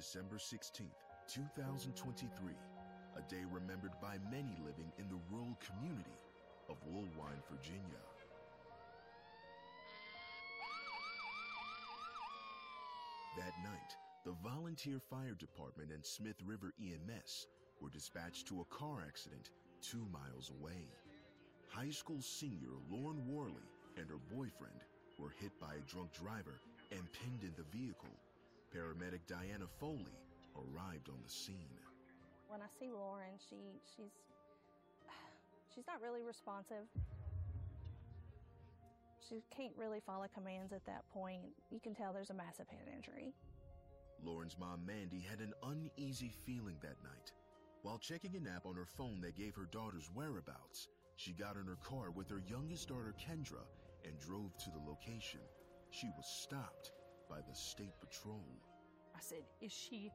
December 16th, 2023, a day remembered by many living in the rural community of Woolwine, Virginia. That night, the volunteer fire department and Smith River EMS were dispatched to a car accident 2 miles away. High school senior Lauren Worley and her boyfriend were hit by a drunk driver and pinned in the vehicle. Paramedic Diana Foley arrived on the scene. When I see Lauren, she's not really responsive. She can't really follow commands at that point. You can tell there's a massive head injury. Lauren's mom, Mandy, had an uneasy feeling that night. While checking an app on her phone that gave her daughter's whereabouts, she got in her car with her youngest daughter, Kendra, and drove to the location. She was stopped by the state patrol. I said, is she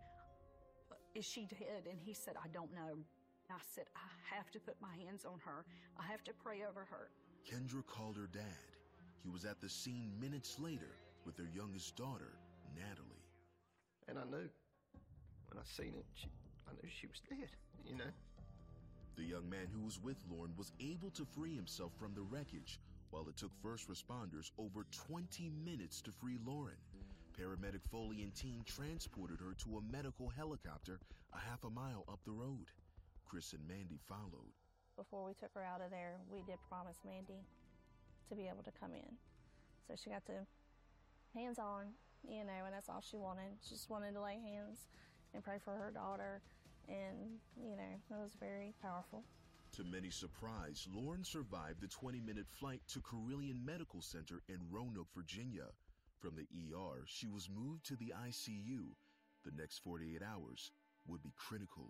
dead? And he said, I don't know. I said, I have to put my hands on her. I have to pray over her. Kendra called her dad. He was at the scene minutes later with their youngest daughter, Natalie. And I knew, when I seen it, I knew she was dead, you know. The young man who was with Lauren was able to free himself from the wreckage, while it took first responders over 20 minutes to free Lauren. Paramedic Foley and team transported her to a medical helicopter a half a mile up the road. Chris and Mandy followed. Before we took her out of there, we did promise Mandy to be able to come in. So she got to hands-on, and that's all she wanted. She just wanted to lay hands and pray for her daughter, and, it was very powerful. To many surprise, Lauren survived the 20-minute flight to Carilion Medical Center in Roanoke, Virginia. From the ER, she was moved to the ICU. The next 48 hours would be critical.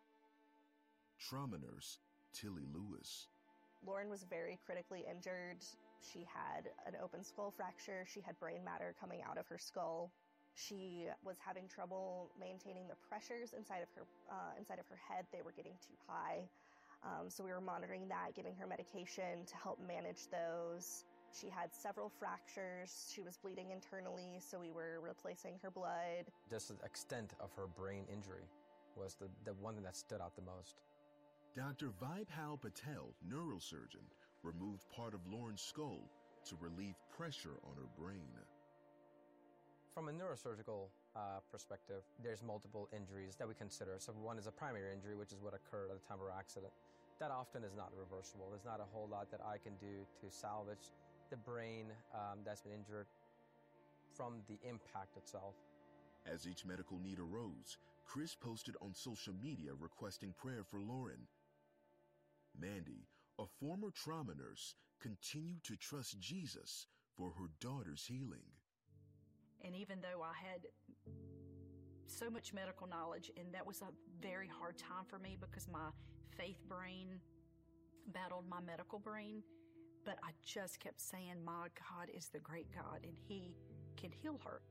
Trauma nurse Tilly Lewis. Lauren was very critically injured. She had an open skull fracture. She had brain matter coming out of her skull. She was having trouble maintaining the pressures inside of her head. They were getting too high. So we were monitoring that, giving her medication to help manage those. She had several fractures. She was bleeding internally, so we were replacing her blood. Just the extent of her brain injury was the one thing that stood out the most. Dr. Vibhal Patel, neurosurgeon, removed part of Lauren's skull to relieve pressure on her brain. From a neurosurgical perspective, there's multiple injuries that we consider. So one is a primary injury, which is what occurred at the time of our accident. That often is not reversible. There's not a whole lot that I can do to salvage the brain that's been injured from the impact itself. As each medical need arose, Chris posted on social media requesting prayer for Lauren. Mandy, a former trauma nurse, continued to trust Jesus for her daughter's healing. And even though I had so much medical knowledge, and that was a very hard time for me because my faith brain battled my medical brain, but I just kept saying, my God is the great God, and He can heal her.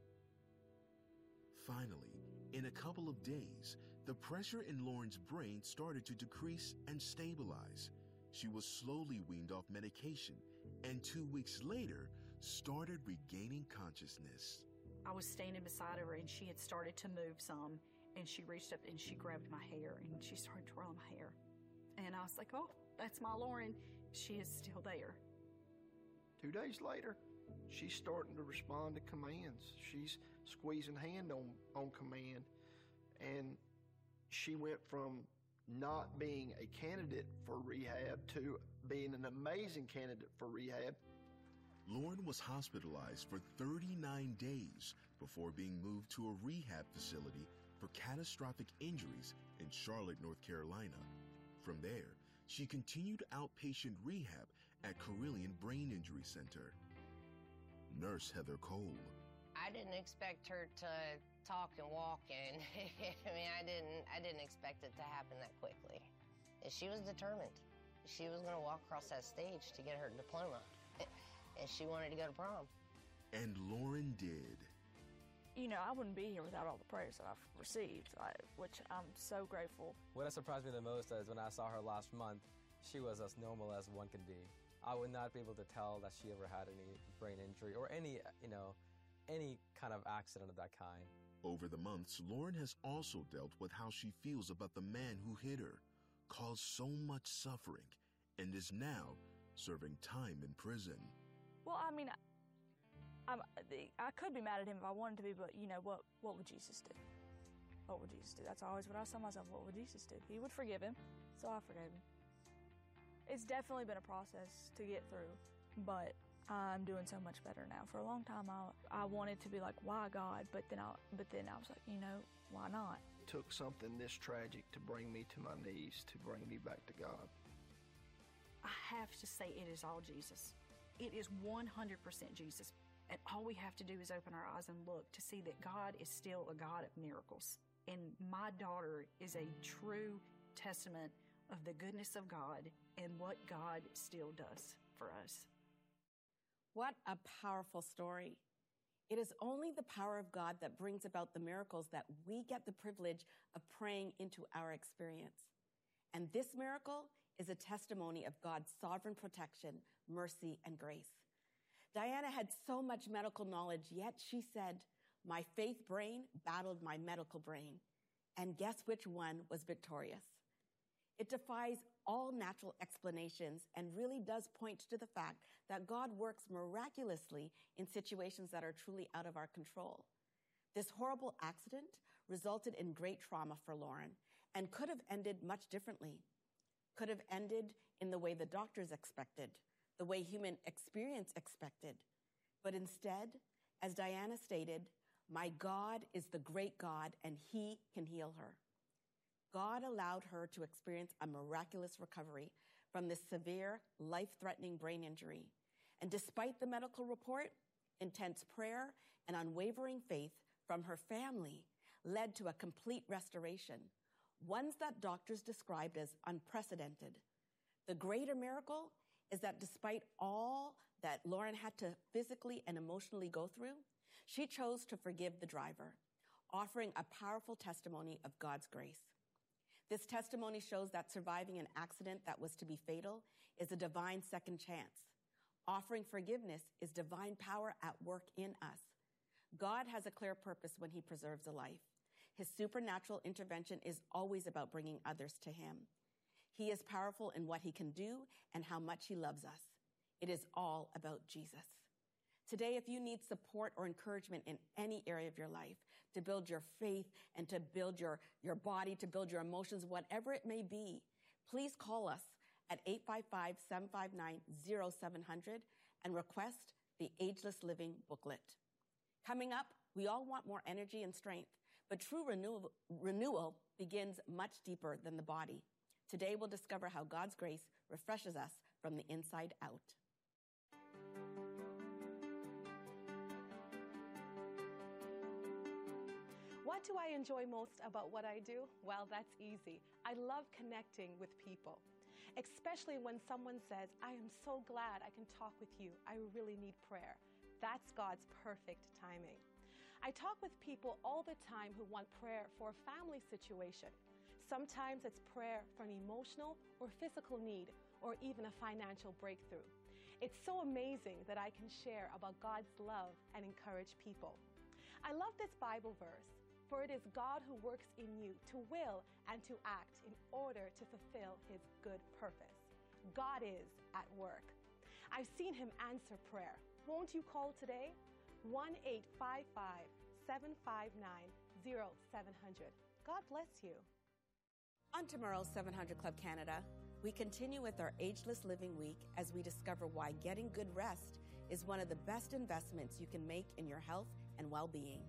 Finally, in a couple of days, the pressure in Lauren's brain started to decrease and stabilize. She was slowly weaned off medication, and 2 weeks later, started regaining consciousness. I was standing beside her, and she had started to move some, and she reached up and she grabbed my hair, and she started twirling my hair. And I was like, oh, that's my Lauren. She is still there. 2 days later, she's starting to respond to commands. She's squeezing hand on command. And she went from not being a candidate for rehab to being an amazing candidate for rehab. Lauren was hospitalized for 39 days before being moved to a rehab facility for catastrophic injuries in Charlotte, North Carolina. From there, she continued outpatient rehab at Carilion Brain Injury Center. Nurse Heather Cole. I didn't expect her to talk and walk, and I didn't expect it to happen that quickly. She was determined. She was going to walk across that stage to get her diploma, and she wanted to go to prom. And Lauren did. I wouldn't be here without all the prayers that I've received, which I'm so grateful. What surprised me the most is when I saw her last month, she was as normal as one can be. I would not be able to tell that she ever had any brain injury or any, any kind of accident of that kind. Over the months, Lauren has also dealt with how she feels about the man who hit her, caused so much suffering, and is now serving time in prison. Well, I mean, I could be mad at him if I wanted to be, but what would Jesus do? What would Jesus do? That's always what I tell myself. What would Jesus do? He would forgive him, so I forgave him. It's definitely been a process to get through, but I'm doing so much better now. For a long time, I wanted to be like, why God? But then I was like, why not? It took something this tragic to bring me to my knees, to bring me back to God. I have to say it is all Jesus. It is 100% Jesus. And all we have to do is open our eyes and look to see that God is still a God of miracles. And my daughter is a true testament of the goodness of God and what God still does for us. What a powerful story. It is only the power of God that brings about the miracles that we get the privilege of praying into our experience. And this miracle is a testimony of God's sovereign protection, mercy, and grace. Diana had so much medical knowledge, yet she said, my faith brain battled my medical brain. And guess which one was victorious? It defies all natural explanations and really does point to the fact that God works miraculously in situations that are truly out of our control. This horrible accident resulted in great trauma for Lauren and could have ended much differently. Could have ended in the way the doctors expected, the way human experience expected. But instead, as Diana stated, my God is the great God and he can heal her. God allowed her to experience a miraculous recovery from this severe, life-threatening brain injury. And despite the medical report, intense prayer and unwavering faith from her family led to a complete restoration, ones that doctors described as unprecedented. The greater miracle is that despite all that Lauren had to physically and emotionally go through, she chose to forgive the driver, offering a powerful testimony of God's grace. This testimony shows that surviving an accident that was to be fatal is a divine second chance. Offering forgiveness is divine power at work in us. God has a clear purpose when he preserves a life. His supernatural intervention is always about bringing others to him. He is powerful in what he can do and how much he loves us. It is all about Jesus. Today, if you need support or encouragement in any area of your life to build your faith and to build your body, to build your emotions, whatever it may be, please call us at 855-759-0700 and request the Ageless Living booklet. Coming up, we all want more energy and strength, but true renewal begins much deeper than the body. Today, we'll discover how God's grace refreshes us from the inside out. What do I enjoy most about what I do? Well, that's easy. I love connecting with people, especially when someone says, I am so glad I can talk with you. I really need prayer. That's God's perfect timing. I talk with people all the time who want prayer for a family situation. Sometimes it's prayer for an emotional or physical need, or even a financial breakthrough. It's so amazing that I can share about God's love and encourage people. I love this Bible verse, for it is God who works in you to will and to act in order to fulfill his good purpose. God is at work. I've seen him answer prayer. Won't you call today? 1-855-759-0700. God bless you. On tomorrow's 700 Club Canada, we continue with our Ageless Living Week as we discover why getting good rest is one of the best investments you can make in your health and well-being.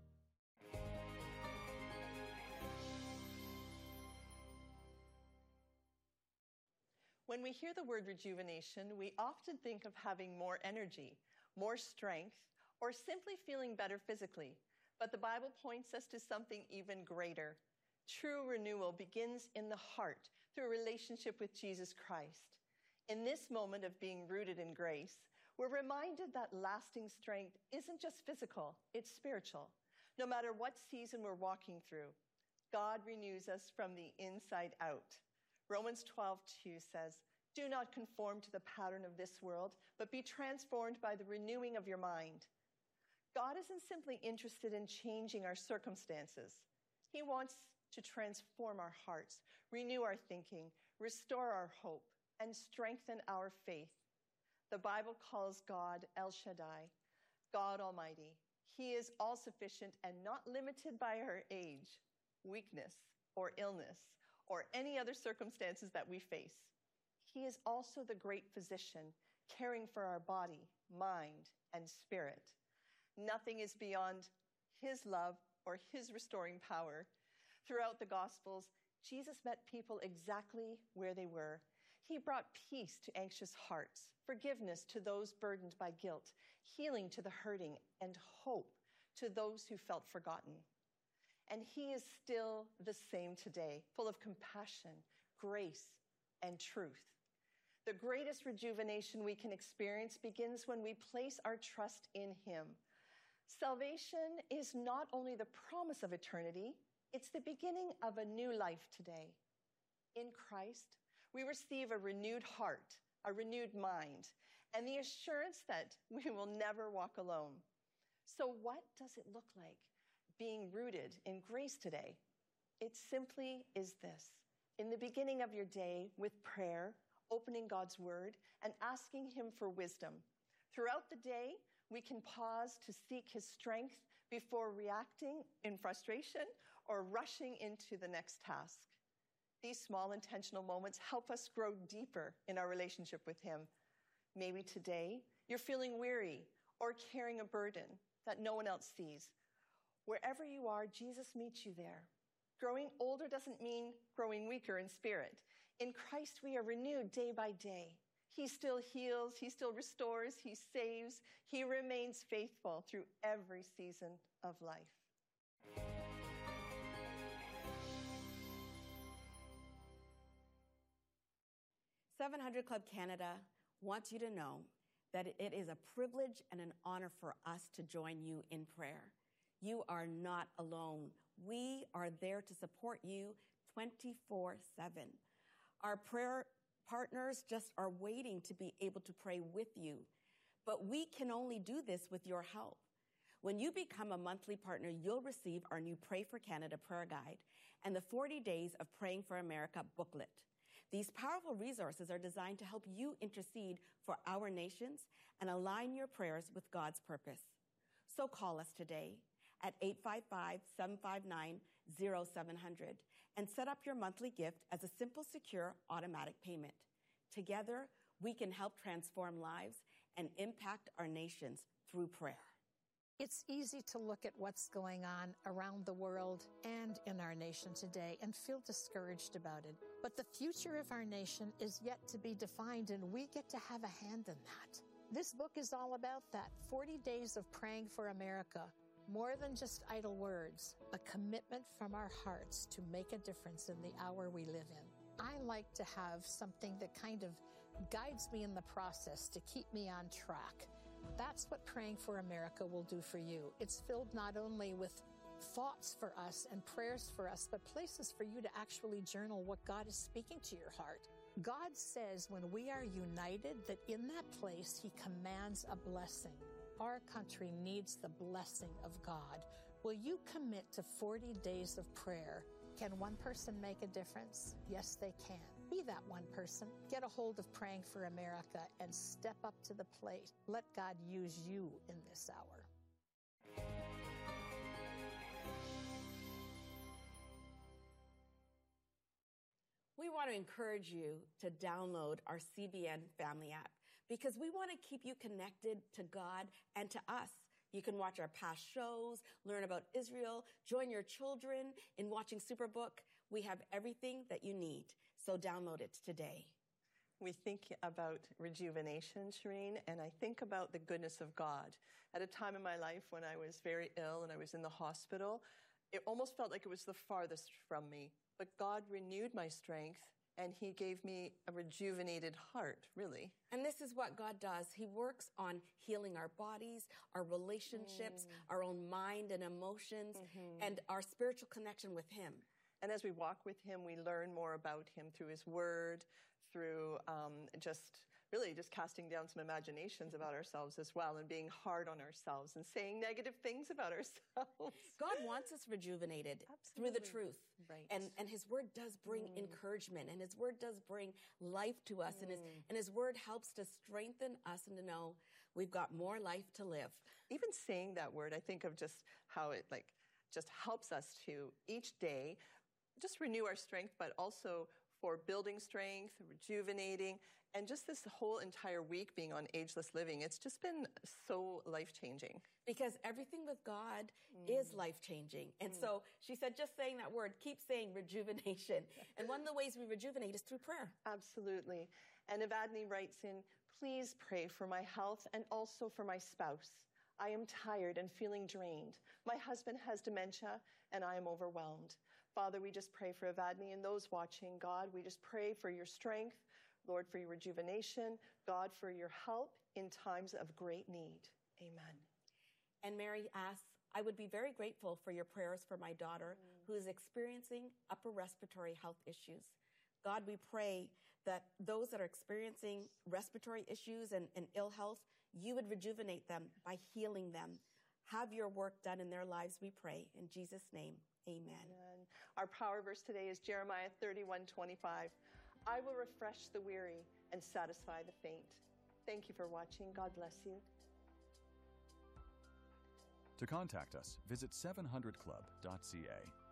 When we hear the word rejuvenation, we often think of having more energy, more strength, or simply feeling better physically. But the Bible points us to something even greater. True renewal begins in the heart through a relationship with Jesus Christ. In this moment of being rooted in grace, we're reminded that lasting strength isn't just physical, it's spiritual. No matter what season we're walking through, God renews us from the inside out. Romans 12:2 says, "Do not conform to the pattern of this world, but be transformed by the renewing of your mind." God isn't simply interested in changing our circumstances. He wants to transform our hearts, renew our thinking, restore our hope, and strengthen our faith. The Bible calls God El Shaddai, God Almighty. He is all-sufficient and not limited by our age, weakness, or illness, or any other circumstances that we face. He is also the great physician, caring for our body, mind, and spirit. Nothing is beyond his love or his restoring power. Throughout the Gospels, Jesus met people exactly where they were. He brought peace to anxious hearts, forgiveness to those burdened by guilt, healing to the hurting, and hope to those who felt forgotten. And he is still the same today, full of compassion, grace, and truth. The greatest rejuvenation we can experience begins when we place our trust in him. Salvation is not only the promise of eternity, it's the beginning of a new life today. In Christ, we receive a renewed heart, a renewed mind, and the assurance that we will never walk alone. So what does it look like being rooted in grace today? It simply is this. In the beginning of your day, with prayer, opening God's word, and asking him for wisdom. Throughout the day, we can pause to seek his strength before reacting in frustration or rushing into the next task. These small intentional moments help us grow deeper in our relationship with him. Maybe today you're feeling weary or carrying a burden that no one else sees. Wherever you are, Jesus meets you there. Growing older doesn't mean growing weaker in spirit. In Christ, we are renewed day by day. He still heals, he still restores, he saves, he remains faithful through every season of life. 700 Club Canada wants you to know that it is a privilege and an honor for us to join you in prayer. You are not alone. We are there to support you 24/7. Our prayer partners just are waiting to be able to pray with you. But we can only do this with your help. When you become a monthly partner, you'll receive our new Pray for Canada prayer guide and the 40 Days of Praying for America booklet. These powerful resources are designed to help you intercede for our nations and align your prayers with God's purpose. So call us today at 855-759-0700 and set up your monthly gift as a simple, secure, automatic payment. Together, we can help transform lives and impact our nations through prayer. It's easy to look at what's going on around the world and in our nation today and feel discouraged about it. But the future of our nation is yet to be defined, and we get to have a hand in that. This book is all about that. 40 Days of Praying for America. More than just idle words, a commitment from our hearts to make a difference in the hour we live in. I like to have something that kind of guides me in the process to keep me on track. That's what Praying for America will do for you. It's filled not only with thoughts for us and prayers for us, but places for you to actually journal what God is speaking to your heart. God says when we are united, that in that place, he commands a blessing. Our country needs the blessing of God. Will you commit to 40 days of prayer? Can one person make a difference? Yes, they can. Be that one person. Get a hold of Praying for America and step up to the plate. Let God use you in this hour. We want to encourage you to download our CBN Family app because we want to keep you connected to God and to us. You can watch our past shows, learn about Israel, join your children in watching Superbook. We have everything that you need, so download it today. We think about rejuvenation, Shireen, and I think about the goodness of God. At a time in my life when I was very ill and I was in the hospital, it almost felt like it was the farthest from me. But God renewed my strength, and he gave me a rejuvenated heart, really. And this is what God does. He works on healing our bodies, our relationships, our own mind and emotions, and our spiritual connection with him. And as we walk with him, we learn more about him through his word, through just really just casting down some imaginations about ourselves as well, and being hard on ourselves and saying negative things about ourselves. God wants us rejuvenated through the truth. Right. And His Word does bring encouragement, and His Word does bring life to us, and His Word helps to strengthen us and to know we've got more life to live. Even saying that word, I think of just how it just helps us to each day just renew our strength, but also for building strength, rejuvenating, and just this whole entire week being on Ageless Living. It's just been so life-changing. Because everything with God is life-changing. And so she said, just saying that word, keep saying rejuvenation. And one of the ways we rejuvenate is through prayer. Absolutely. And Evadne writes in, please pray for my health and also for my spouse. I am tired and feeling drained. My husband has dementia and I am overwhelmed. Father, we just pray for Evadne and those watching. God, we just pray for your strength. Lord, for your rejuvenation. God, for your help in times of great need. Amen. And Mary asks, I would be very grateful for your prayers for my daughter who is experiencing upper respiratory health issues. God, we pray that those that are experiencing respiratory issues and ill health, you would rejuvenate them by healing them. Have your work done in their lives, we pray. In Jesus' name, amen. Amen. Our power verse today is Jeremiah 31:25. I will refresh the weary and satisfy the faint. Thank you for watching. God bless you. To contact us, visit 700club.ca.